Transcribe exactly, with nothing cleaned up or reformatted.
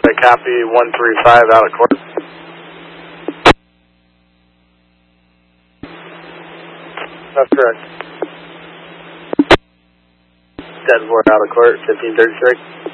I copy one three five out of court. That's correct. ten four out of court, fifteen thirty-three.